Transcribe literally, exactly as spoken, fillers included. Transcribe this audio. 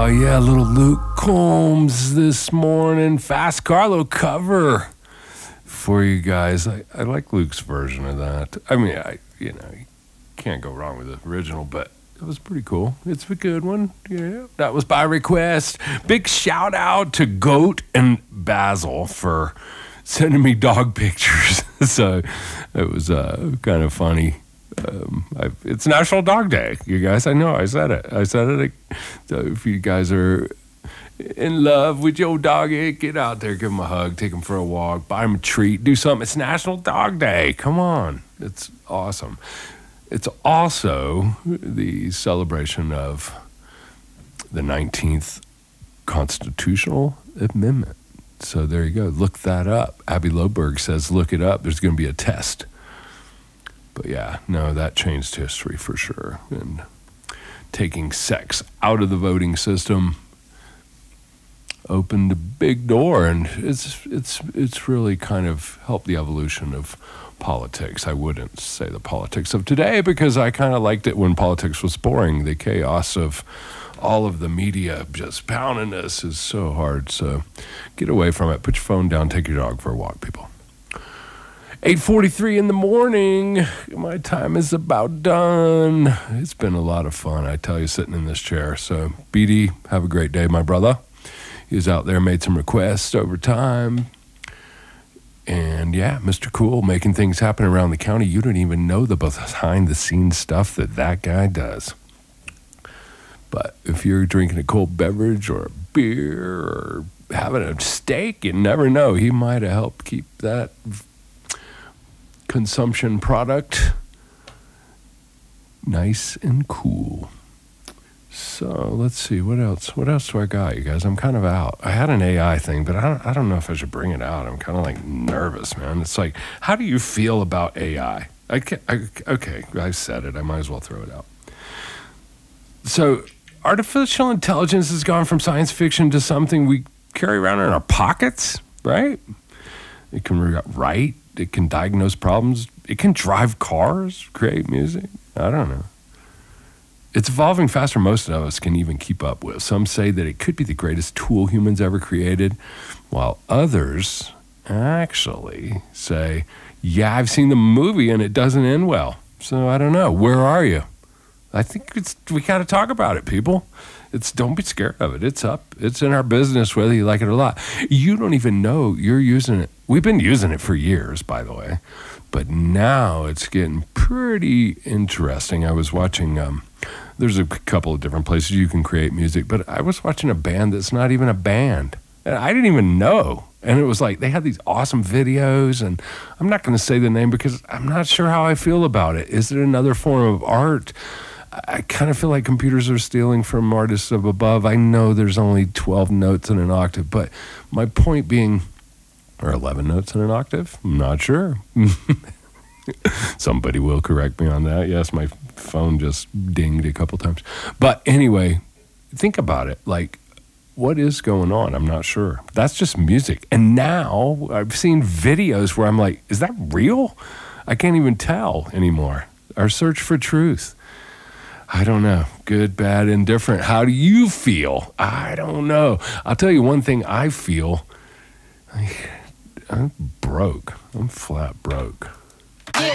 yeah, little Luke Combs this morning. Fast Carlo cover for you guys. I, I like Luke's version of that. I mean, I you know, you can't go wrong with the original, but it was pretty cool. It's a good one. Yeah, that was by request. Big shout out to Goat and Basil for sending me dog pictures. So it was uh, kind of funny. Um, I, it's National Dog Day, you guys. I know I said it. I said it. So if you guys are in love with your doggy, get out there, give him a hug, take him for a walk, buy him a treat, do something. It's National Dog Day. Come on. It's awesome. It's also the celebration of the nineteenth Constitutional Amendment. So there you go. Look that up. Abby Loberg says, look it up. There's going to be a test. But yeah, no, that changed history for sure. And taking sex out of the voting system opened a big door, and it's it's it's really kind of helped the evolution of politics. I wouldn't say the politics of today, because I kind of liked it when politics was boring. The chaos of all of the media just pounding us is so hard. So get away from it. Put your phone down. Take your dog for a walk, people. eight forty-three in the morning. My time is about done. It's been a lot of fun, I tell you, sitting in this chair. So, B D, have a great day, my brother. He was out there, made some requests over time. And yeah, Mister Cool, making things happen around the county. You don't even know the behind-the-scenes stuff that that guy does. But if you're drinking a cold beverage or a beer or having a steak, you never know. He might have helped keep that consumption product nice and cool. So let's see, what else what else do I got, you guys? I'm kind of out. I had an A I thing, but I don't, I don't know if I should bring it out. I'm kind of like nervous, man. It's like, how do you feel about A I? I, can't, I okay, I said it. I might as well throw it out. So artificial intelligence has gone from science fiction to something we carry around in our pockets, right? It can write. It can diagnose problems. It can drive cars, create music. I don't know. It's evolving faster than most of us can even keep up with. Some say that it could be the greatest tool humans ever created, while others actually say, yeah, I've seen the movie and it doesn't end well. So I don't know. Where are you? I think it's we got to talk about it, people. It's don't be scared of it. It's up. It's in our business, whether you like it or not. You don't even know you're using it. We've been using it for years, by the way. But now it's getting pretty interesting. I was watching, um, there's a couple of different places you can create music, but I was watching a band that's not even a band. And I didn't even know. And it was like, they had these awesome videos, and I'm not going to say the name because I'm not sure how I feel about it. Is it another form of art? I kind of feel like computers are stealing from artists of above. I know there's only twelve notes in an octave, but my point being, or eleven notes in an octave? I'm not sure. Somebody will correct me on that. Yes, my phone just dinged a couple times. But anyway, think about it. Like, what is going on? I'm not sure. That's just music. And now I've seen videos where I'm like, is that real? I can't even tell anymore. Our search for truth. I don't know. Good, bad, indifferent. How do you feel? I don't know. I'll tell you one thing I feel. I'm broke. I'm flat broke.